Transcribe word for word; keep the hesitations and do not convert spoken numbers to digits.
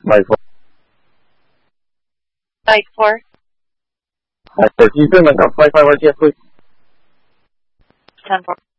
Mike four. Mike four. Mike four. Can you send myself flight five R T S, please? ten four.